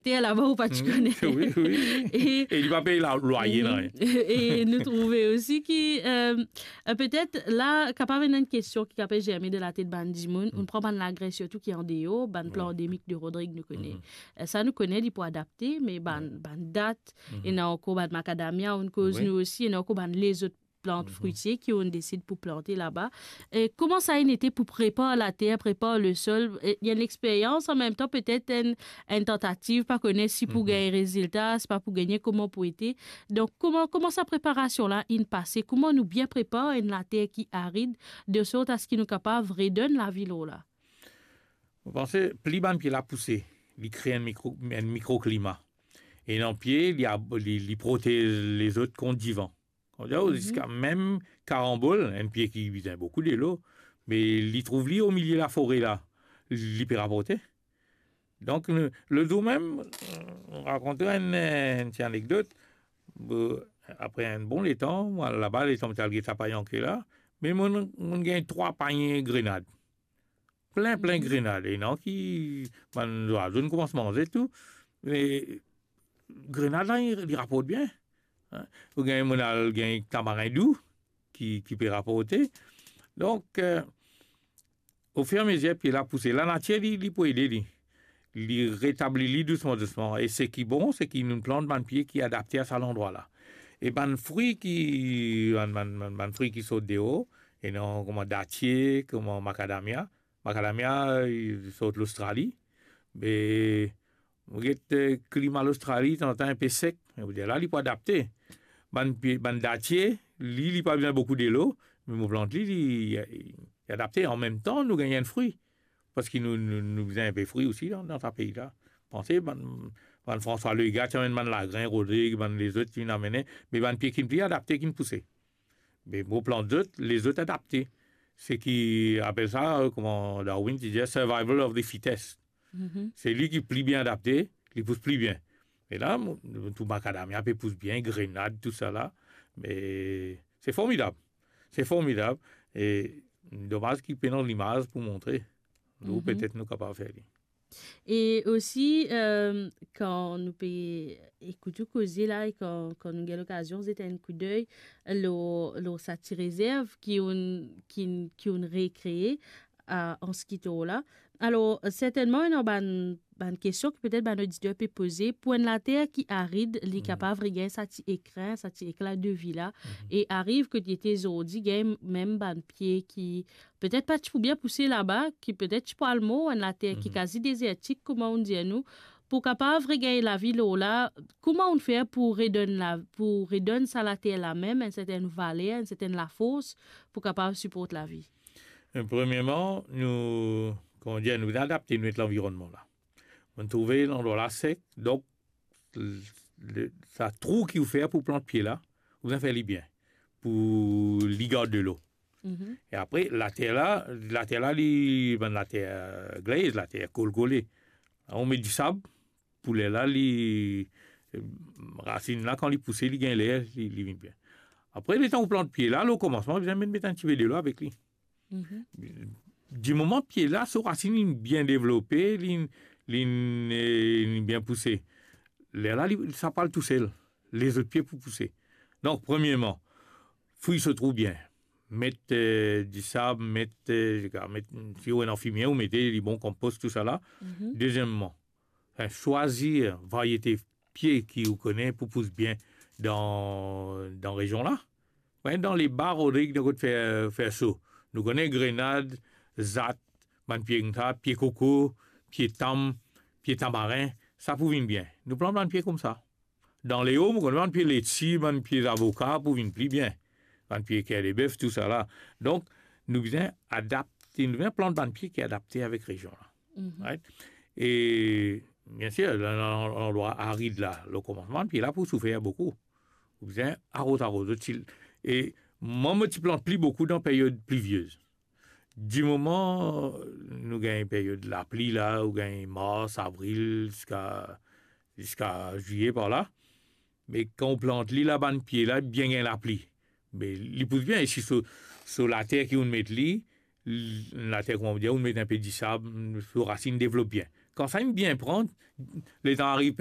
terre là-bas ou pas tu connais. Oui, oui. Et il va payer le loyer, là. Et nous trouver aussi qui peut-être là capable une question qui capable germer de la tête bandimoun on prend ban la Grèce surtout qui est en déo ban plan endémique de Rodrigue nous connaît. Ça nous connaît il pour adapter mais ban date et n'a encore ban macadamia on cause nous aussi et n'a encore ban les autres plantes fruitières qui on décide pour planter là-bas. Et comment ça a été pour préparer la terre, préparer le sol? Il y a l'expérience en même temps, peut-être une tentative, pas connaître si pour gagner résultat, c'est pas pour gagner comment pour être. Donc, comment sa préparation-là, il passe? Comment nous bien préparer la terre qui aride de sorte à ce qu'il nous capable de redonner la ville là? Vous pensez, plus ban pied la poussée, il crée un microclimat. Et dans le pied, il protège les autres contre du vent. Jusqu'à même carambole, un pied qui vise beaucoup de l'eau, mais il trouve lui au milieu de la forêt là, il peut rapporter. Donc le dos même, on raconte une anecdote. Après un bon temps, moi là-bas les temps qui ça pas là, mais on gagne 3 paniers grenades, plein grenades et non qui, man oiseau commence à manger tout, mais grenades là il rapporte bien. Ou gagne monal gagne tamarin doux qui peut rapporter. Donc au fur et à mesure puis la pousser la nature il peut aider il rétablit doucement et c'est qui bon c'est qu'il nous plante ban pied qui est adapté à cet endroit là et ban fruits qui sautent dehors et non comme dattier comme macadamia il saute l'Australie mais le climat l'Australie c'est un peu sec là il peut adapter ban dattier lui il pas besoin beaucoup d'eau mais mon plante il est adapté en même temps nous gagnons un fruit parce qu'il nous faisait un peu fruit aussi dans ce pays-là. Pensez, François Legat, man Lagrin, Rodrigue, les autres qui nous amenaient, mais pied qui ne adapté, qui ne poussait. Mais au plan d'autres, les autres adaptés. C'est qui appelle ça, comment Darwin disait, survival of the fittest. C'est lui qui plie bien adapté, qui pousse plus bien. Et là, tout macadamia pousse bien, grenade, tout ça là. Mais c'est formidable. C'est formidable. Et dommage qu'il prenne l'image pour montrer. Nous, peut-être, nous capables de faire. Et aussi, quand nous pouvons écouter causer là, et quand nous avons l'occasion, c'était un coup d'œil, le sati réserve qui ont récréé en ce qui est là. Alors, certainement, il y a une question que peut-être un auditeur peut poser. Pour la terre qui aride, il est capable de gagner sati éclat de vie là, et arrive que tu étais aujourd'hui, gagne même un pied qui peut-être pas tu peux bien pousser là-bas, qui peut-être tu pas le mot, la terre qui est quasi désertique, comment on dit à nous, pour capable de gagner la ville là, comment on fait pour redonner ça la terre là même, une certaine vallée, une certaine la fosse, pour capable de supporter la vie? Premièrement, nous adapter l'environnement là. On trouve l'endroit là sec, donc ça trou qu'il fait pour planter pied là, vous en faites bien pour l'y garder de l'eau. Et après la terre là, la terre glaise, la terre collée. On met du sable pour les là, les racines là quand ils poussent, ils gagnent l'air, ils viennent bien. Après les temps où plante pied là, au commencement, vous allez mettre un petit peu de l'eau avec lui. Du moment pied là, son racine bien développée, bien poussée. Là, ça parle tout seul. Les autres pieds pour pousser. Donc, premièrement, fouille se trouve bien. Mettez du sable, mettez si vous êtes en fumier, vous mettez du bon compost, tout ça là. Deuxièmement, choisir variété pieds qui vous connaissez pour pousser bien dans la région là. Ouais, dans les bars, Rodrigue, de faire ça. Nous connaissons grenade, zat, pied coco, pied tam, pied tamarin, ça pouvait bien. Nous prenons un pied comme ça. Dans les hauts, nous connaissons un pied laitier, un pied avocat, pouvait plus bien. Un pied qui a des bœufs, tout ça là. Donc, nous devons adapter, nous devons prendre un pied qui est adapté avec la région là. Right? Et, bien sûr, l'endroit aride là, le commencement, puis là, pour souffrir beaucoup. Vous devez arroser. Et, moi, je ne plante plus beaucoup dans la période pluvieuse. Du moment nous gagnons une période de la pluie là, nous gagnons mars, avril, jusqu'à juillet par là. Mais quand on plante la bande pied là, bien gagne la pluie. Mais il pousse bien. Et si sur la terre qui on met la terre, comment dire, on met un peu de sable, les racines développent bien. quand ça aime bien prendre, les temps arrivent